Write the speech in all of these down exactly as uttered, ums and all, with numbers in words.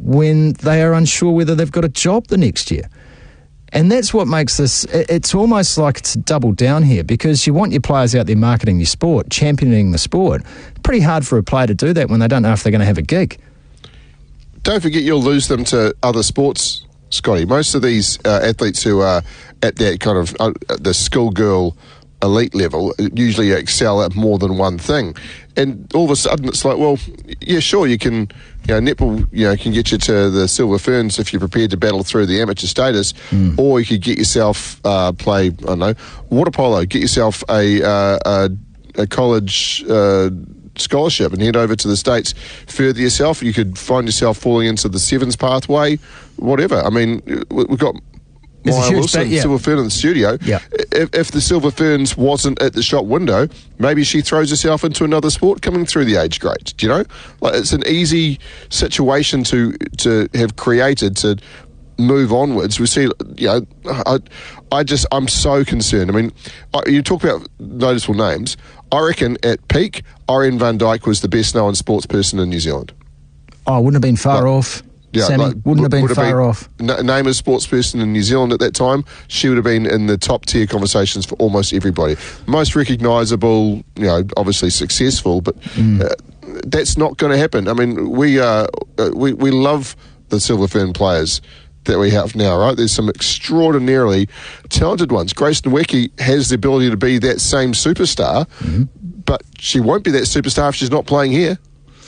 when they are unsure whether they've got a job the next year. And that's what makes this, it's almost like it's a double down here, because you want your players out there marketing your sport, championing the sport. Pretty hard for a player to do that when they don't know if they're going to have a gig. Don't forget you'll lose them to other sports, Scotty. Most of these uh, athletes who are at that kind of uh, the schoolgirl elite level usually excel at more than one thing. And all of a sudden it's like, well, yeah, sure, you can, you know, netball, you know, can get you to the Silver Ferns if you're prepared to battle through the amateur status, mm. or you could get yourself uh, play, I don't know, water polo, get yourself a uh, a, a college uh, scholarship and head over to the States, further yourself. You could find yourself falling into the Sevens pathway, whatever. I mean, we've got Maya Wilson, bet, yeah. Silver Fern in the studio. Yeah. If, if the Silver Ferns wasn't at the shop window, maybe she throws herself into another sport coming through the age grades. Do you know? Like, it's an easy situation to to have created to move onwards. We see, you know, I, I just, I'm so concerned. I mean, I, you talk about noticeable names. I reckon at peak, Irene van Dijk was the best known sports person in New Zealand. Oh, wouldn't have been far like, off. Yeah, Sammy, like, wouldn't have been would have far been, off. N- name a sports person in New Zealand at that time, she would have been in the top tier conversations for almost everybody. Most recognisable, you know, obviously successful, but mm. uh, that's not going to happen. I mean, we uh, uh, we we love the Silver Fern players that we have now, right? There's some extraordinarily talented ones. Grace Nweke has the ability to be that same superstar, mm-hmm. but she won't be that superstar if she's not playing here.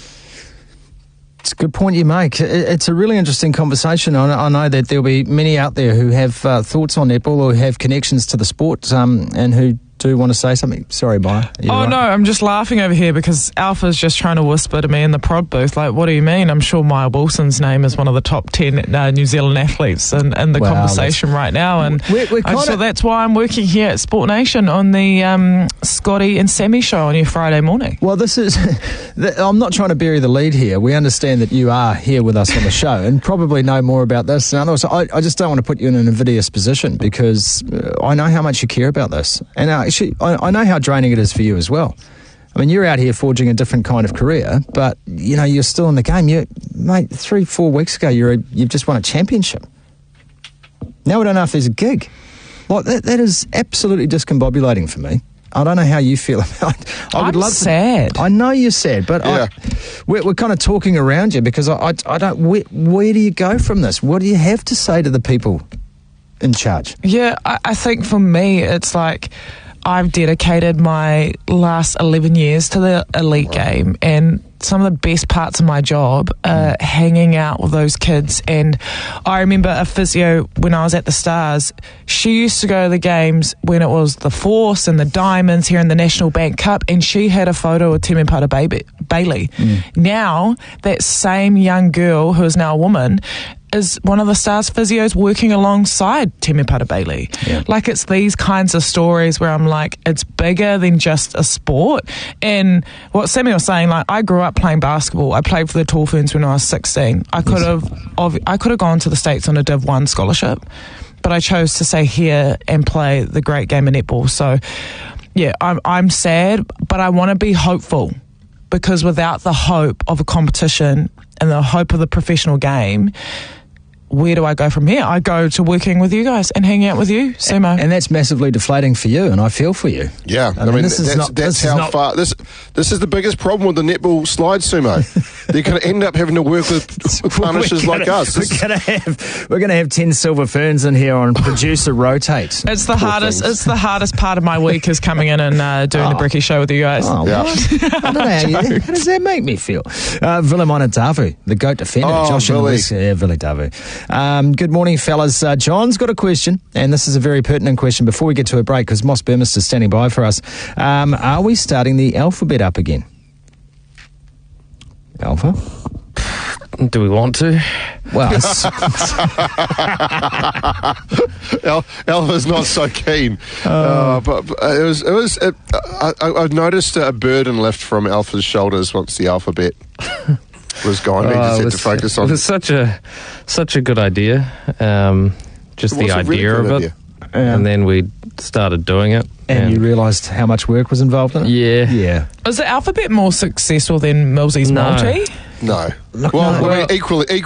It's a good point you make. It's a really interesting conversation. I know that there'll be many out there who have uh, thoughts on netball or who have connections to the sport um, and who do want to say something. Sorry, Maya. Oh, right? No, I'm just laughing over here because Alpha's just trying to whisper to me in the prod booth, like, what do you mean? I'm sure Maya Wilson's name is one of the top ten uh, New Zealand athletes in, in the wow, conversation right now. And we're, we're I'm sure that's why I'm working here at Sport Nation on the um, Scotty and Sammy show on your Friday morning. Well, this is... I'm not trying to bury the lead here. We understand that you are here with us on the show and probably know more about this than others. I, I just don't want to put you in an invidious position because uh, I know how much you care about this. And uh, actually, I, I know how draining it is for you as well. I mean, you're out here forging a different kind of career, but, you know, you're still in the game. You, mate, three, four weeks ago, you're a, you've just won a championship. Now we don't know if there's a gig. Like, that, that is absolutely discombobulating for me. I don't know how you feel about it. I would I'm love sad. To, I know you're sad, but yeah. I, we're, we're kind of talking around you because I, I, I don't. Where, where do you go from this? What do you have to say to the people in charge? Yeah, I, I think for me, it's like I've dedicated my last eleven years to the elite wow. game, and some of the best parts of my job are mm. hanging out with those kids. And I remember a physio when I was at the Stars, she used to go to the games when it was the Force and the Diamonds here in the National Bank Cup, and she had a photo of Temepara Bailey. Mm. Now, that same young girl, who is now a woman, is one of the Stars physios working alongside Temepara Bailey. Yeah. Like, it's these kinds of stories where I'm like, it's bigger than just a sport. And what Sammy was saying, like, I grew up playing basketball. I played for the Tall Ferns when I was sixteen. I could have, yes. I could have gone to the States on a Div one scholarship, but I chose to stay here and play the great game of netball. So, yeah, I'm, I'm sad, but I want to be hopeful, because without the hope of a competition and the hope of the professional game, where do I go from here? I go to working with you guys and hanging out with you, Sumo. And, and that's massively deflating for you, and I feel for you. Yeah, I, I mean, mean this that's, is not, that's this how not, far... This This is the biggest problem with the netball slide, Sumo. They're going to end up having to work with, with punishers gonna, like us. We're going to have we're going to have ten Silver Ferns in here on producer rotate. It's the Poor hardest. Things. It's the hardest part of my week is coming in and uh, doing oh. the Bricky show with you guys. Oh, yeah. I don't know how, you, how does that make me feel? Uh, Vilimana Davu, the GOAT defender, oh, Josh Billy. and yeah, Vili Davu. Um, good morning, fellas. Uh, John's got a question, and this is a very pertinent question before we get to a break, because Moss Burmester is standing by for us. Um, are we starting the alphabet up again? Alpha? Do we want to? Well, Al- Alpha's not so keen. Uh, uh, but, but it was. It was. It, I, I noticed a burden lift from Alpha's shoulders once the alphabet was gone. He just uh, had was, to focus on. It was such a such a good idea. Um, just the idea really of it, yeah. and then we started doing it. And, and you realised how much work was involved in it? Yeah. Yeah. Is the alphabet more successful than Millsy's no. multi? No. Look, well, no, I mean, equally, equally